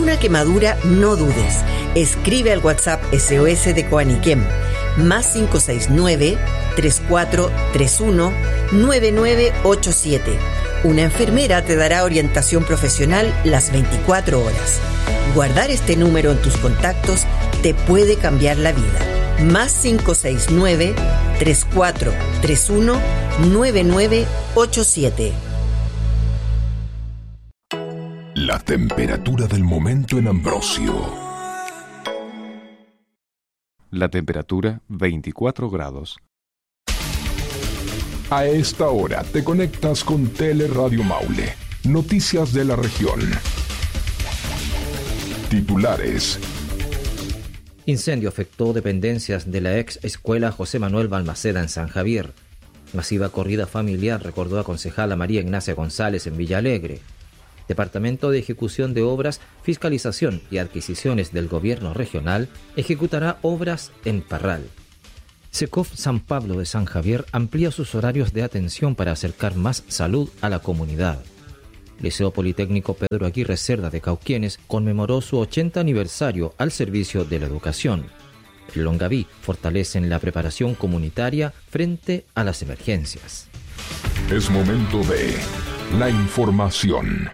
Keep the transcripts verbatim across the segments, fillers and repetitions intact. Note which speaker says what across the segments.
Speaker 1: alguna quemadura, no dudes. Escribe al WhatsApp S O S de Coaniquem, más cinco seis nueve, tres cuatro tres uno, nueve nueve ocho siete. Una enfermera te dará orientación profesional las veinticuatro horas. Guardar este número en tus contactos te puede cambiar la vida. Más cinco seis nueve, tres cuatro tres uno, nueve nueve ocho siete.
Speaker 2: La temperatura del momento en Ambrosio.
Speaker 3: La temperatura veinticuatro grados.
Speaker 2: A esta hora te conectas con Teleradio Maule. Noticias de la región. Titulares.
Speaker 4: Incendio afectó dependencias de la ex escuela José Manuel Balmaceda en San Javier. Masiva corrida familiar recordó a concejala María Ignacia González en Villa Alegre. Departamento de Ejecución de Obras, Fiscalización y Adquisiciones del Gobierno Regional ejecutará obras en Parral. SECOF San Pablo de San Javier amplía sus horarios de atención para acercar más salud a la comunidad. Liceo Politécnico Pedro Aguirre Cerda de Cauquienes conmemoró su ochenta aniversario al servicio de la educación. El Longaví fortalecen la preparación comunitaria frente a las emergencias.
Speaker 2: Es momento de la información.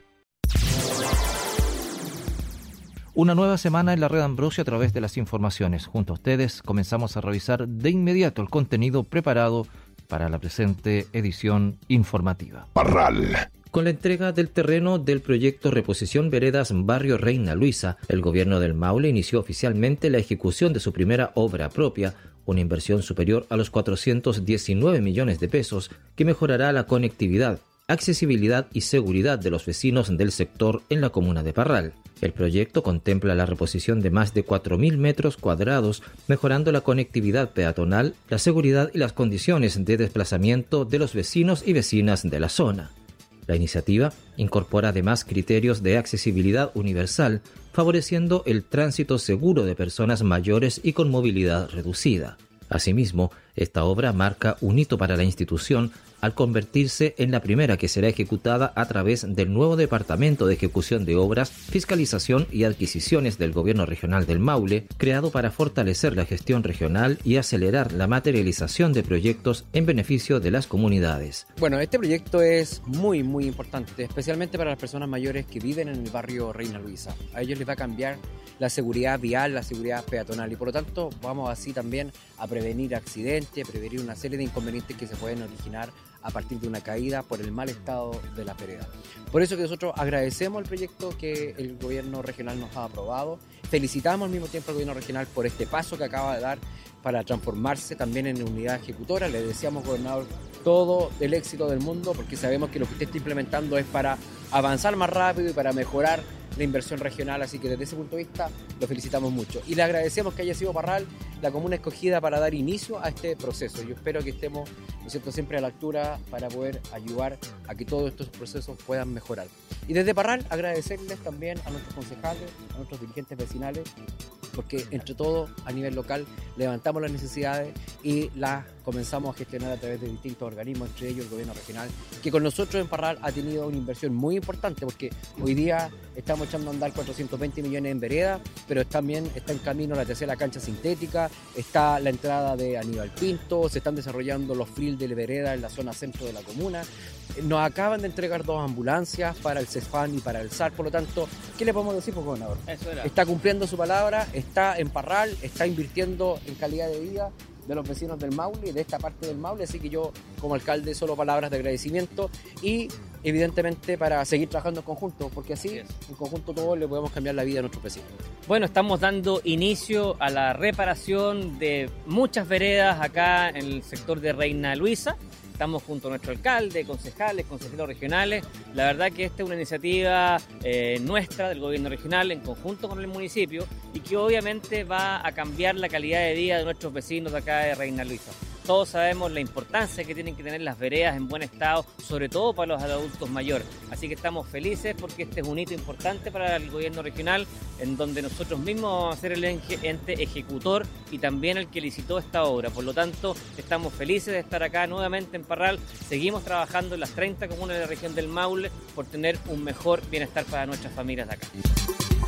Speaker 4: Una nueva semana en la red Ambrosio a través de las informaciones. Junto a ustedes comenzamos a revisar de inmediato el contenido preparado para la presente edición informativa.
Speaker 2: Parral.
Speaker 4: Con la entrega del terreno del proyecto Reposición Veredas Barrio Reina Luisa, el gobierno del Maule inició oficialmente la ejecución de su primera obra propia, una inversión superior a los cuatrocientos diecinueve millones de pesos que mejorará la conectividad, accesibilidad y seguridad de los vecinos del sector en la comuna de Parral. El proyecto contempla la reposición de más de cuatro mil metros cuadrados, mejorando la conectividad peatonal, la seguridad y las condiciones de desplazamiento de los vecinos y vecinas de la zona. La iniciativa incorpora además criterios de accesibilidad universal, favoreciendo el tránsito seguro de personas mayores y con movilidad reducida. Asimismo, esta obra marca un hito para la institución al convertirse en la primera que será ejecutada a través del nuevo Departamento de Ejecución de Obras, Fiscalización y Adquisiciones del Gobierno Regional del Maule, creado para fortalecer la gestión regional y acelerar la materialización de proyectos en beneficio de las comunidades.
Speaker 5: Bueno, este proyecto es muy, muy importante, especialmente para las personas mayores que viven en el barrio Reina Luisa. A ellos les va a cambiar la seguridad vial, la seguridad peatonal y por lo tanto vamos así también a prevenir accidentes, a prevenir una serie de inconvenientes que se pueden originar a partir de una caída por el mal estado de la vereda. Por eso que nosotros agradecemos el proyecto que el gobierno regional nos ha aprobado, felicitamos al mismo tiempo al gobierno regional por este paso que acaba de dar para transformarse también en unidad ejecutora. Le deseamos, gobernador, todo el éxito del mundo porque sabemos que lo que usted está implementando es para avanzar más rápido y para mejorar la inversión regional, así que desde ese punto de vista lo felicitamos mucho y le agradecemos que haya sido Parral la comuna escogida para dar inicio a este proceso. Yo espero que estemos, ¿no es cierto?, siempre a la altura para poder ayudar a que todos estos procesos puedan mejorar. Y desde Parral agradecerles también a nuestros concejales, a nuestros dirigentes vecinales, porque entre todos a nivel local levantamos las necesidades y las comenzamos a gestionar a través de distintos organismos, entre ellos el gobierno regional, que con nosotros en Parral ha tenido una inversión muy importante porque hoy día estamos echando a andar cuatrocientos veinte millones en vereda, pero también está en camino la tercera cancha sintética, está la entrada de Aníbal Pinto, se están desarrollando los frills de vereda en la zona centro de la comuna. Nos acaban de entregar dos ambulancias para el CESFAN y para el S A R, por lo tanto, ¿qué le podemos decir, pues, gobernador?
Speaker 6: Eso era.
Speaker 5: Está cumpliendo su palabra, está en Parral, está invirtiendo en calidad de vida de los vecinos del Maule, de esta parte del Maule, así que yo como alcalde solo palabras de agradecimiento y evidentemente para seguir trabajando en conjunto, porque así en conjunto todos le podemos cambiar la vida a nuestros vecinos.
Speaker 6: Bueno, estamos dando inicio a la reparación de muchas veredas acá en el sector de Reina Luisa. Estamos junto a nuestro alcalde, concejales, consejeros regionales. La verdad que esta es una iniciativa eh, nuestra, del gobierno regional, en conjunto con el municipio, y que obviamente va a cambiar la calidad de vida de nuestros vecinos de acá de Reina Luisa. Todos sabemos la importancia que tienen que tener las veredas en buen estado, sobre todo para los adultos mayores. Así que estamos felices porque este es un hito importante para el gobierno regional, en donde nosotros mismos vamos a ser el ente ejecutor y también el que licitó esta obra. Por lo tanto, estamos felices de estar acá nuevamente en Parral. Seguimos trabajando en las treinta comunas de la región del Maule por tener un mejor bienestar para nuestras familias de acá.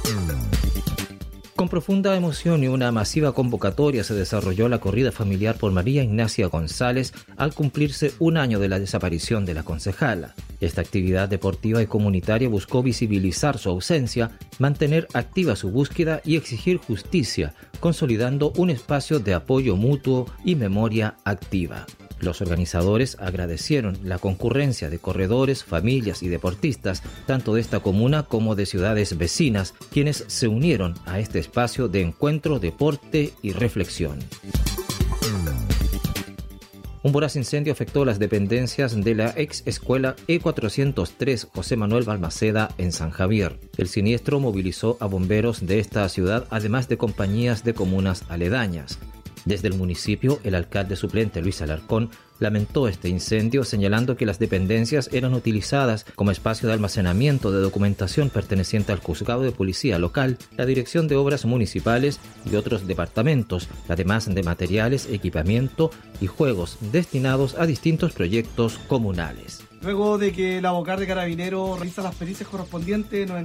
Speaker 4: Con profunda emoción y una masiva convocatoria se desarrolló la corrida familiar por María Ignacia González al cumplirse un año de la desaparición de la concejala. Esta actividad deportiva y comunitaria buscó visibilizar su ausencia, mantener activa su búsqueda y exigir justicia, consolidando un espacio de apoyo mutuo y memoria activa. Los organizadores agradecieron la concurrencia de corredores, familias y deportistas, tanto de esta comuna como de ciudades vecinas, quienes se unieron a este espacio de encuentro, deporte y reflexión. Un voraz incendio afectó las dependencias de la ex escuela E cuatrocientos tres José Manuel Balmaceda en San Javier. El siniestro movilizó a bomberos de esta ciudad, además de compañías de comunas aledañas. Desde el municipio, el alcalde suplente Luis Alarcón lamentó este incendio, señalando que las dependencias eran utilizadas como espacio de almacenamiento de documentación perteneciente al juzgado de policía local, la dirección de obras municipales y otros departamentos, además de materiales, equipamiento y juegos destinados a distintos proyectos comunales.
Speaker 7: Luego de que la vocal de Carabineros realiza las pericias correspondientes, nos